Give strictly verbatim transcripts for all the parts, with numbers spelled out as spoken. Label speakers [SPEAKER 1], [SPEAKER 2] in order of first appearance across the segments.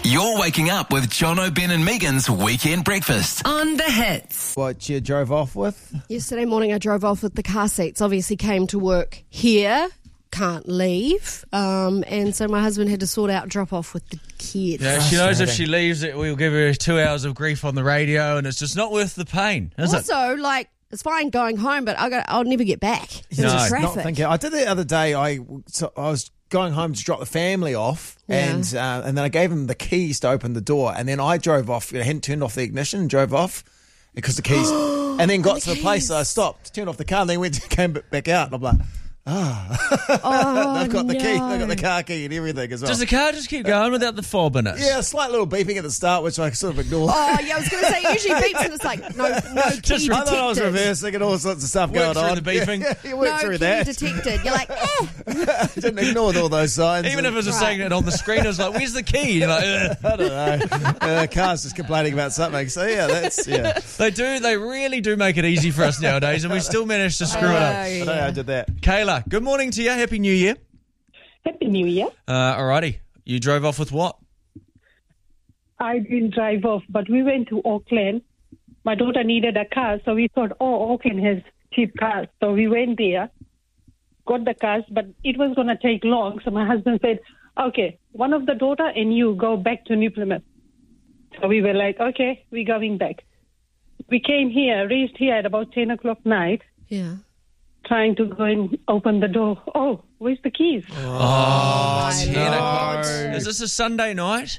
[SPEAKER 1] You're waking up with Jono, Ben and Megan's Weekend Breakfast.
[SPEAKER 2] On the Hits.
[SPEAKER 3] What you drove off with?
[SPEAKER 4] Yesterday morning I drove off with the car seats. Obviously came to work here, can't leave. Um, and so my husband had to sort out drop off with the kids.
[SPEAKER 5] Yeah, she knows if she leaves it, we'll give her two hours of grief on the radio, and it's just not worth the pain, is it?
[SPEAKER 4] Also, like, it's fine going home, but I got, I'll never get back. There's
[SPEAKER 5] No.
[SPEAKER 4] traffic.
[SPEAKER 3] Not thinking. I did the other day. I so I was going home to drop the family off,
[SPEAKER 4] Yeah.
[SPEAKER 3] and uh, and then I gave him the keys to open the door, and then I drove off. I hadn't turned off the ignition and drove off because the keys, and then got
[SPEAKER 4] the
[SPEAKER 3] to the place.
[SPEAKER 4] keys.
[SPEAKER 3] So I stopped, turned off the car, and then went came back out, and I'm like,
[SPEAKER 4] Oh,
[SPEAKER 3] they've got the
[SPEAKER 4] no.
[SPEAKER 3] key, they've got the car key and everything as well.
[SPEAKER 5] Does the car just keep going without the fob in it?
[SPEAKER 3] Yeah, a slight little beeping at the start, which I sort of ignored.
[SPEAKER 4] Oh, yeah, I was going to say, it usually beeps and it's like, no, no key
[SPEAKER 5] Just-
[SPEAKER 4] detected.
[SPEAKER 3] I thought I was reversing and all sorts of stuff
[SPEAKER 5] Worked
[SPEAKER 3] going on.
[SPEAKER 5] through the beeping.
[SPEAKER 3] Yeah, yeah, you worked
[SPEAKER 4] No
[SPEAKER 3] through
[SPEAKER 4] key
[SPEAKER 3] that.
[SPEAKER 4] detected. You're like, eh.
[SPEAKER 3] Didn't ignore all those signs.
[SPEAKER 5] Even if it was just
[SPEAKER 4] Right.
[SPEAKER 5] saying it on the screen, it was like, where's the key? You're like, "Ugh."
[SPEAKER 3] I don't know. Uh, the car's just complaining about something. So yeah, that's yeah.
[SPEAKER 5] They do, they really do make it easy for us nowadays, and we still manage to screw it
[SPEAKER 4] Oh,
[SPEAKER 5] up.
[SPEAKER 3] I don't know how I did that.
[SPEAKER 5] Kayla, good morning to you. Happy New Year.
[SPEAKER 6] Happy New Year.
[SPEAKER 5] Uh, alrighty. You drove off with what?
[SPEAKER 6] I didn't drive off, but we went to Auckland. My daughter needed a car, so we thought, oh, Auckland has cheap cars. So we went there, got the cars, but it was going to take long. So my husband said, okay, one of the daughter and you go back to New Plymouth. So we were like, okay, we're going back. We came here, reached here at about ten o'clock night,
[SPEAKER 4] Yeah.
[SPEAKER 6] trying to go and open the door. Oh, where's the keys?
[SPEAKER 5] Oh,
[SPEAKER 4] my
[SPEAKER 5] ten
[SPEAKER 4] Lord.
[SPEAKER 5] o'clock. Is this a Sunday night?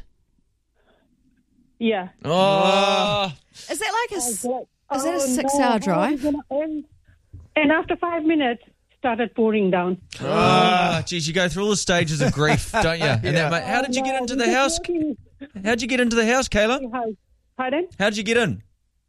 [SPEAKER 6] Yeah.
[SPEAKER 5] Oh.
[SPEAKER 4] Is that like a, s-
[SPEAKER 6] Like,
[SPEAKER 4] is that a
[SPEAKER 6] oh,
[SPEAKER 4] six-hour
[SPEAKER 6] no, how is
[SPEAKER 4] drive?
[SPEAKER 6] it gonna end? And after five minutes, started pouring down.
[SPEAKER 5] Ah, geez, you go through all the stages of grief, don't you? And that, mate, how did you get into the house? How'd you get into the house, Kayla?
[SPEAKER 6] Pardon?
[SPEAKER 5] How'd you get in?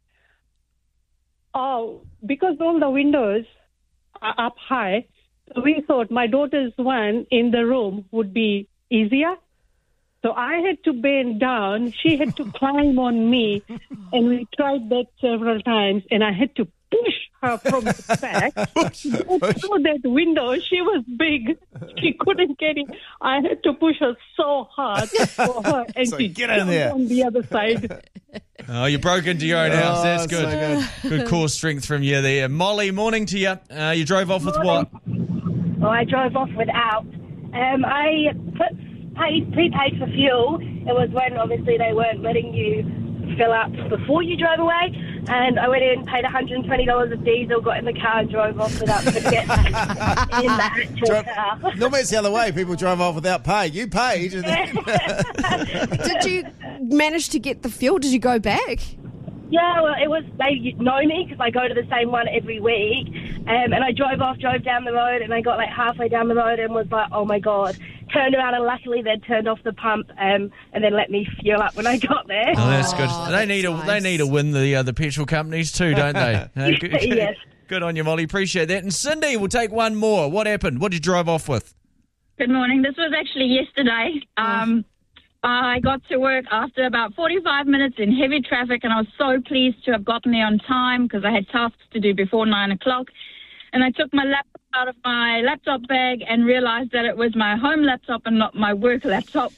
[SPEAKER 6] Oh, because all the windows are up high, so we thought my daughter's one in the room would be easier. So I had to bend down. She had to climb on me, and we tried that several times, and I had to push her from the back through that window. She was big. She couldn't get in. I had to push her so hard for her, and
[SPEAKER 3] So
[SPEAKER 6] she
[SPEAKER 3] get in
[SPEAKER 6] jumped
[SPEAKER 3] there.
[SPEAKER 6] on the other side.
[SPEAKER 5] Oh, you broke into your own house. That's
[SPEAKER 3] so
[SPEAKER 5] good.
[SPEAKER 3] good.
[SPEAKER 5] Good core strength from you there. Molly, morning to you. Uh, you drove off with what?
[SPEAKER 7] Well, I drove off without. Um, I put, paid, prepaid for fuel. It was when obviously they weren't letting you fill up before you drove away. And I went in, paid one hundred twenty dollars of diesel, got in the car and drove off without putting it in the actual
[SPEAKER 3] Drove-
[SPEAKER 7] car.
[SPEAKER 3] Normally it's the other way. People drive off without pay. You paid. And then,
[SPEAKER 4] Did you manage to get the fuel? Did you go back?
[SPEAKER 7] Yeah, well, it was, they know me because I go to the same one every week. Um, and I drove off, drove down the road, and I got like halfway down the road and was like, oh my God. Turned around and luckily they'd turned off the pump um, and then let me fuel up when I got there.
[SPEAKER 5] Oh, that's good.
[SPEAKER 4] Oh,
[SPEAKER 5] they need
[SPEAKER 4] that's
[SPEAKER 5] to. They
[SPEAKER 4] nice.
[SPEAKER 5] need to win the uh, the petrol companies too, don't they? Uh, good, good-
[SPEAKER 7] Yes.
[SPEAKER 5] Good on you, Molly. Appreciate that. And Cindy, we'll take one more. What happened? What did you drive off with?
[SPEAKER 8] Good morning. This was actually yesterday. Um, I got to work after about forty-five minutes in heavy traffic, and I was so pleased to have gotten there on time because I had tasks to do before nine o'clock. And I took my laptop out of my laptop bag and realized that it was my home laptop and not my work laptop.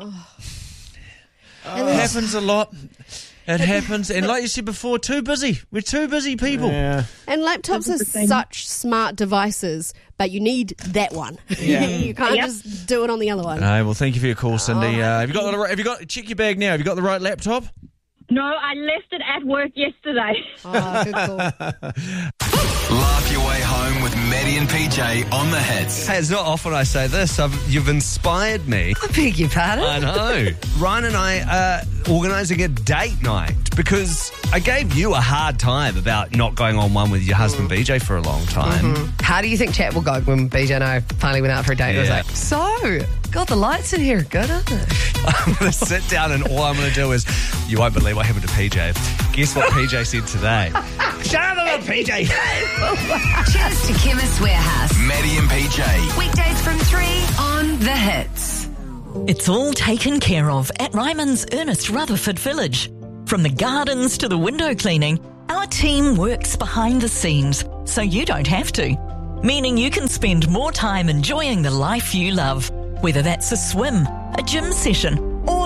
[SPEAKER 5] It happens a lot. It happens. And like you said before, too busy. We're too busy people.
[SPEAKER 3] yeah.
[SPEAKER 4] And laptops are such smart devices, but you need that one.
[SPEAKER 3] Yeah.
[SPEAKER 4] You can't
[SPEAKER 7] Yep.
[SPEAKER 4] just do it on the other one.
[SPEAKER 5] Uh, well, thank you for your call, Cindy. Uh, have you got the right, have you got check your bag now? Have you got the right laptop?
[SPEAKER 8] No, I left it at work yesterday.
[SPEAKER 4] Oh, good call.
[SPEAKER 1] Laugh your way home with Maddie and P J on the Hits.
[SPEAKER 9] Hey, it's not often I say this. I've, you've inspired me.
[SPEAKER 2] I beg your pardon?
[SPEAKER 9] I know. Ryan and I are organising a date night because I gave you a hard time about not going on one with your husband B J for a long time.
[SPEAKER 2] How do you think chat will go when B J and I finally went out for a date? It was
[SPEAKER 9] Yeah.
[SPEAKER 2] like, so, God, the lights in here are good, aren't they?
[SPEAKER 9] I'm going to sit down and all I'm going to do is, you won't believe what happened to P J. Guess what P J said today? Shut up about P J.
[SPEAKER 2] Cheers to Chemist Warehouse.
[SPEAKER 1] Maddie and P J.
[SPEAKER 2] Weekdays from three on The Hits.
[SPEAKER 10] It's all taken care of at Ryman's Ernest Rutherford Village. From the gardens to the window cleaning, our team works behind the scenes so you don't have to. Meaning you can spend more time enjoying the life you love, whether that's a swim, a gym session, or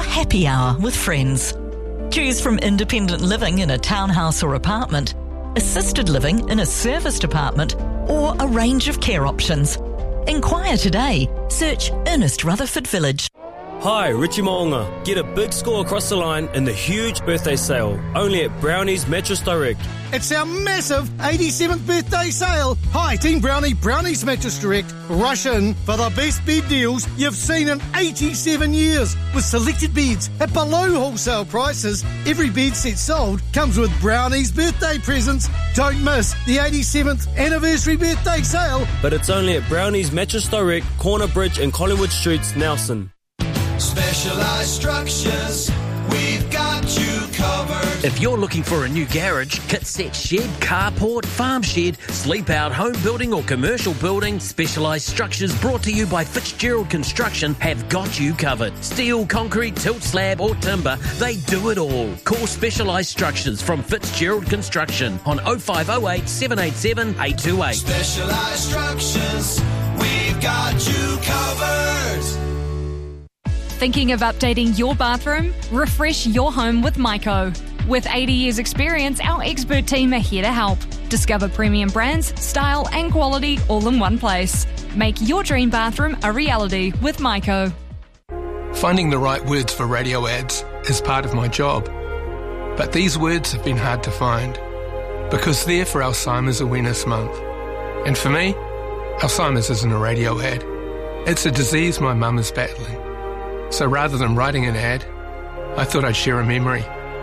[SPEAKER 10] happy hour with friends. Choose from independent living in a townhouse or apartment, assisted living in a serviced apartment, or a range of care options. Inquire today. Search Ernest Rutherford Village.
[SPEAKER 11] Hi, Richie Moonga. Get a big score across the line in the huge birthday sale, only at Brownie's Mattress Direct.
[SPEAKER 12] It's our massive eighty-seventh birthday sale. Hi, Team Brownie, Brownie's Mattress Direct. Rush in for the best bed deals you've seen in eighty-seven years. With selected beds at below wholesale prices, every bed set sold comes with Brownie's birthday presents. Don't miss the eighty-seventh anniversary birthday sale.
[SPEAKER 11] But it's only at Brownie's Mattress Direct, Corner Bridge and Collingwood Streets, Nelson.
[SPEAKER 1] Specialised Structures, we've got you covered.
[SPEAKER 13] If you're looking for a new garage, kit set shed, carport, farm shed, sleep out, home building or commercial building, Specialised Structures brought to you by Fitzgerald Construction have got you covered. Steel, concrete, tilt slab or timber, they do it all. Call Specialised Structures from Fitzgerald Construction on oh five oh eight, seven eight seven, eight two eight.
[SPEAKER 1] Specialised Structures, we've got you covered.
[SPEAKER 14] Thinking of updating your bathroom? Refresh your home with Myco. With eighty years experience, our expert team are here to help. Discover premium brands, style and quality all in one place. Make your dream bathroom a reality with Myco.
[SPEAKER 15] Finding the right words for radio ads is part of my job. But these words have been hard to find because they're for Alzheimer's Awareness Month. And for me, Alzheimer's isn't a radio ad. It's a disease my mum is battling. So rather than writing an ad, I thought I'd share a memory.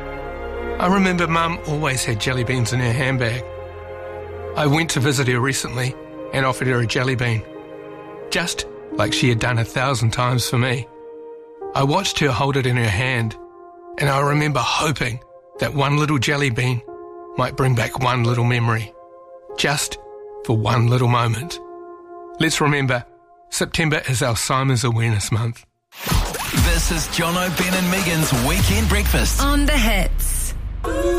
[SPEAKER 15] I remember Mum always had jelly beans in her handbag. I went to visit her recently and offered her a jelly bean, just like she had done a thousand times for me. I watched her hold it in her hand, and I remember hoping that one little jelly bean might bring back one little memory, just for one little moment. Let's remember, September is Alzheimer's Awareness Month.
[SPEAKER 1] This is John O'Ben and Megan's Weekend Breakfast
[SPEAKER 2] On the Hits.